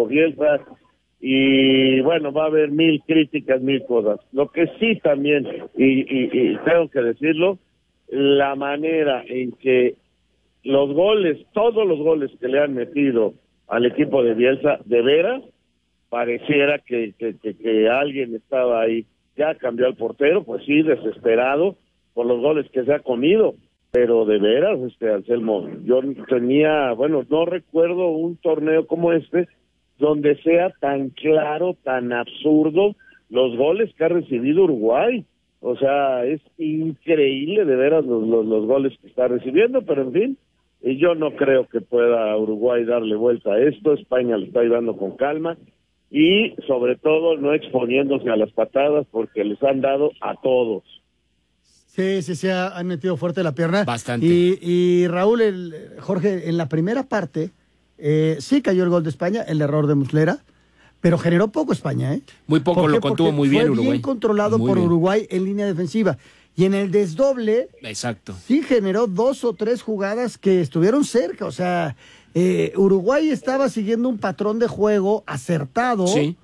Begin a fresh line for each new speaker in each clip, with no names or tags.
técnico Bielsa, y bueno, va a haber 1000 críticas, 1000 cosas. Lo que sí también, y tengo que decirlo, la manera en que los goles, todos los goles que le han metido al equipo de Bielsa, de veras, pareciera que alguien estaba ahí. Ya cambió al portero, pues sí, desesperado por los goles que se ha comido, pero de veras, Anselmo, yo no recuerdo un torneo como este donde sea tan claro, tan absurdo los goles que ha recibido Uruguay. O sea, es increíble de veras los goles que está recibiendo, pero en fin, y yo no creo que pueda Uruguay darle vuelta a esto. España le está ayudando con calma y sobre todo no exponiéndose a las patadas, porque les han dado a todos.
Sí, han metido fuerte la pierna.
Bastante.
Y Raúl, Jorge, en la primera parte, sí cayó el gol de España, el error de Muslera, pero generó poco España, ¿eh?
Muy poco, lo contuvo muy bien Uruguay.
Fue bien controlado por Uruguay en línea defensiva. Y en el desdoble,
exacto,
sí generó 2 o 3 jugadas que estuvieron cerca. O sea, Uruguay estaba siguiendo un patrón de juego acertado.
Sí.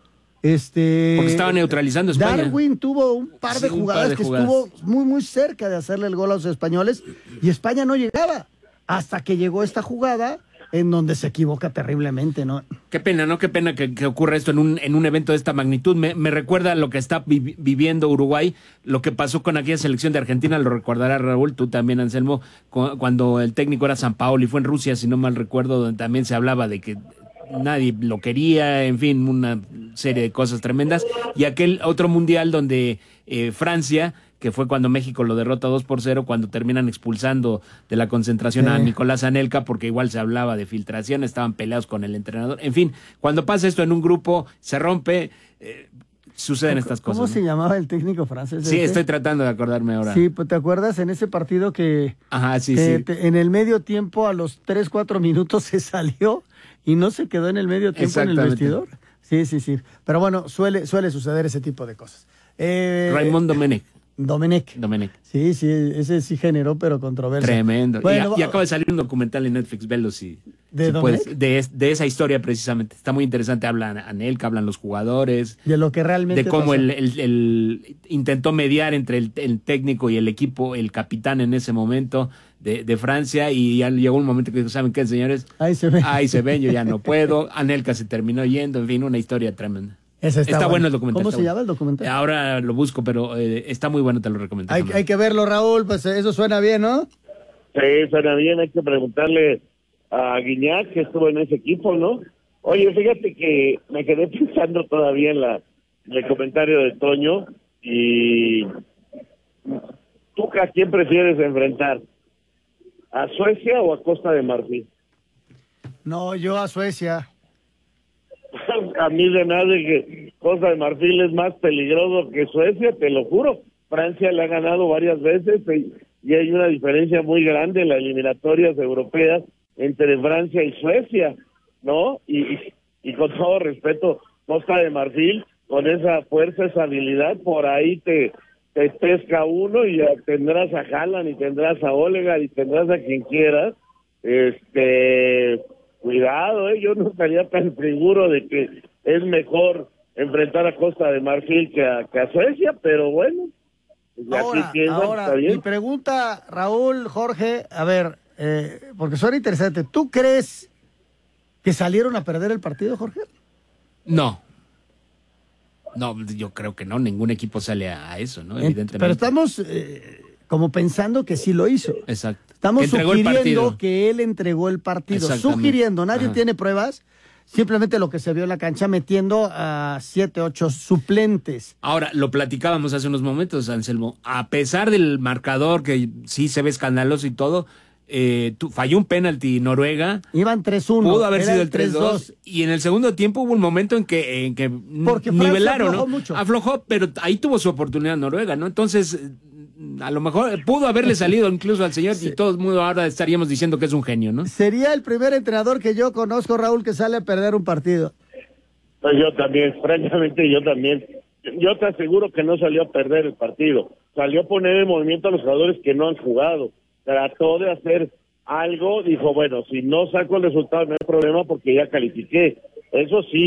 Porque estaba neutralizando a España.
Darwin tuvo un par de jugadas que estuvo muy, muy cerca de hacerle el gol a los españoles y España no llegaba hasta que llegó esta jugada en donde se equivoca terriblemente, ¿no?
Qué pena, ¿no? Qué pena que ocurra esto en un evento de esta magnitud. Me recuerda lo que está viviendo Uruguay, lo que pasó con aquella selección de Argentina, lo recordará Raúl, tú también, Anselmo, cuando el técnico era Sampaoli, fue en Rusia, si no mal recuerdo, donde también se hablaba de que nadie lo quería, en fin, una serie de cosas tremendas. Y aquel otro mundial donde Francia, que fue cuando México lo derrota 2-0, cuando terminan expulsando de la concentración a Nicolás Anelka, porque igual se hablaba de filtración, estaban peleados con el entrenador. En fin, cuando pasa esto en un grupo, se rompe, suceden estas cosas.
¿Cómo se llamaba el técnico francés?
Sí, estoy tratando de acordarme ahora.
Sí, pues ¿te acuerdas en ese partido que,
sí.
En el medio tiempo, a los 3-4 minutos se salió y no se quedó en el medio tiempo en el vestidor? Sí. Pero bueno, suele suceder ese tipo de cosas.
Raymond Domenech.
Sí, ese sí generó, pero controversia.
Tremendo.
Bueno,
y acaba de salir un documental en Netflix, velo si
puedes,
de esa historia precisamente. Está muy interesante, hablan Anelka, hablan los jugadores.
De lo que realmente
de cómo
pasó.
Él intentó mediar entre el técnico y el equipo, el capitán en ese momento de Francia, y ya llegó un momento que dijo, ¿saben qué, señores?
Ahí se ven,
yo ya no puedo. Anelka se terminó yendo, en fin, una historia tremenda.
Está
bueno el documental.
¿Cómo se llama el documental?
Ahora lo busco, pero está muy bueno, te lo recomiendo.
Hay que verlo, Raúl, pues eso suena bien, ¿no?
Sí, suena bien, hay que preguntarle a Guiñac, que estuvo en ese equipo, ¿no? Oye, fíjate que me quedé pensando todavía en el comentario de Toño, y ¿tú a quién prefieres enfrentar? ¿A Suecia o a Costa de Marfil?
No, yo a Suecia.
A mí de nada de que Costa de Marfil es más peligroso que Suecia, te lo juro. Francia le ha ganado varias veces y hay una diferencia muy grande en las eliminatorias europeas entre Francia y Suecia, ¿no? Y con todo respeto, Costa de Marfil, con esa fuerza, esa habilidad, por ahí te pesca uno y ya tendrás a Haaland y tendrás a Odegaard y tendrás a quien quieras. Cuidado, yo no estaría tan seguro de que es mejor enfrentar a Costa de Marfil que a Suecia, pero bueno.
Ahora, mi pregunta, Raúl, Jorge, a ver, porque suena interesante. ¿Tú crees que salieron a perder el partido, Jorge?
No, yo creo que no, ningún equipo sale a eso, ¿no? Evidentemente.
Pero estamos como pensando que sí lo hizo.
Exacto.
Estamos sugiriendo que él entregó el partido. Sugiriendo, nadie tiene pruebas, simplemente lo que se vio en la cancha metiendo a 7, 8 suplentes.
Ahora, lo platicábamos hace unos momentos, Anselmo, a pesar del marcador que sí se ve escandaloso y todo, falló un penalti Noruega.
Iban 3-1.
Pudo haber sido el 3-2. Y en el segundo tiempo hubo un momento en que
porque
nivelaron,
aflojó,
¿no?
Mucho.
Aflojó, pero ahí tuvo su oportunidad Noruega, ¿no? Entonces, a lo mejor pudo haberle salido incluso al señor y todo el mundo ahora estaríamos diciendo que es un genio, ¿no?
Sería el primer entrenador que yo conozco, Raúl, que sale a perder un partido.
Pues yo también, francamente yo también. Yo te aseguro que no salió a perder el partido. Salió a poner en movimiento a los jugadores que no han jugado. Trató de hacer algo, dijo, bueno, si no saco el resultado no hay problema porque ya califiqué. Eso sí,